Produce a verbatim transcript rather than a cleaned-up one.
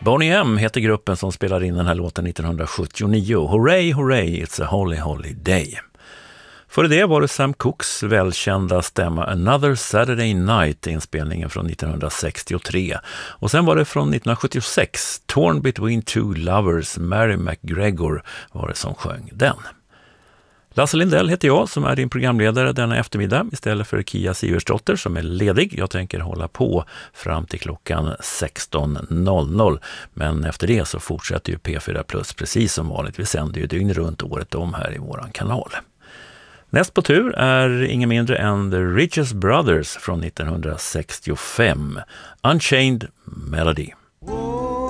Boney M heter gruppen som spelar in den här låten nittonhundrasjuttionio. Hooray, hooray, it's a holy, holy day. Före det var det Sam Cookes välkända stämma Another Saturday Night, inspelningen från nittonhundrasextiotre. Och sen var det från nittonhundrasjuttiosex, Torn Between Two Lovers, Mary McGregor var det som sjöng den. Lasse Lindell heter jag som är din programledare denna eftermiddag istället för Kia Siversdotter som är ledig. Jag tänker hålla på fram till klockan sexton noll noll. Men efter det så fortsätter ju P fyra Plus precis som vanligt. Vi sänder ju dygn runt året om här i våran kanal. Näst på tur är ingen mindre än The Richest Brothers från nittonhundrasextiofem. Unchained Melody.